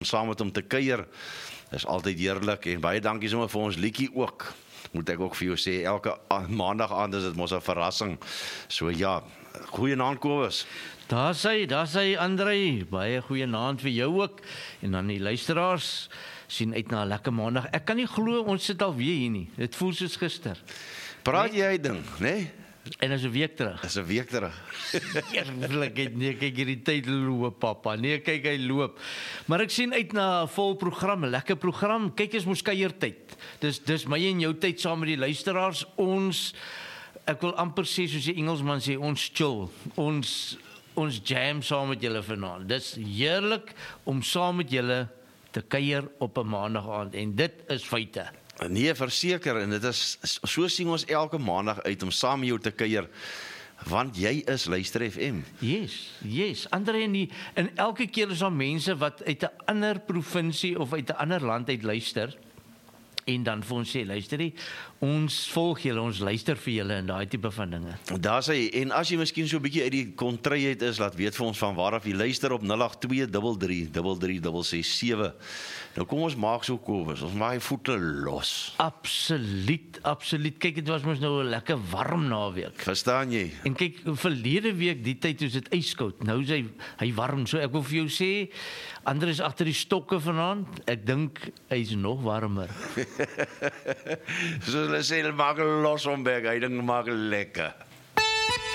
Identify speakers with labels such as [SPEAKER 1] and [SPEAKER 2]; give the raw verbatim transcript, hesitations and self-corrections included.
[SPEAKER 1] saam met hom te kuier. Dis altyd heerlik en baie dankie sommer vir ons liedjie ook. Moet ek ook vir jou sê, elke maandag aand is dit mos 'n verrassing. So ja, goeienaand Kobus.
[SPEAKER 2] Daar sê, daar sê André, baie goeie naand vir jou ook. En dan die luisteraars, sien uit na 'n lekker maandag. Ek kan nie glo ons sit alweer hier nie. Dit voel soos gister.
[SPEAKER 1] Praat jy uit ding, né? Nee?
[SPEAKER 2] En is 'n week terug.
[SPEAKER 1] Dis 'n week terug.
[SPEAKER 2] Eerlik, nee, kyk hierdie tyd loop, papa. Nee, kyk hy loop. Maar ek sien uit na 'n vol program, 'n lekker program. Kyk, is mos kuiertyd. Dis dis my en jou tyd saam met die luisteraars. Ons, ek wil amper sê soos die Engelsman sê, ons chill. Ons ons jam saam met julle vanaand. Dis heerlik om saam met julle te kuier op 'n maandag aand en dit is feite.
[SPEAKER 1] Nee, verseker, en dit is, so sien ons elke maandag uit om saam met jou te kuier, want jy is Luister F M.
[SPEAKER 2] Yes, yes. André, en, die, en elke keer is daar mense wat uit 'n ander provinsie of uit 'n ander land uit luister, en dan vir ons sê, luister nie, ons volg julle, ons luister vir julle en daai tipe van dinge.
[SPEAKER 1] Daar sê, en as jy miskien so 'n bietjie uit die kontryheid is, laat weet vir ons van waar af jy luister op nul agt twee drie drie drie drie ses ses sewe. Nou kom ons maak so Kobus, ons maak die voete los.
[SPEAKER 2] Absoluut, absoluut. Kyk, dit was mos nou 'n lekker warm naweek.
[SPEAKER 1] Verstaan jy?
[SPEAKER 2] En kyk, verlede week die tyd is dit yskoud. Nou is hy hy warm. So ek wil vir jou sê, André is agter die stokke vanaand. Ek dink hy's nog warmer.
[SPEAKER 1] So hulle sê, hulle maak 'n los om berg, hy ding maak lekker.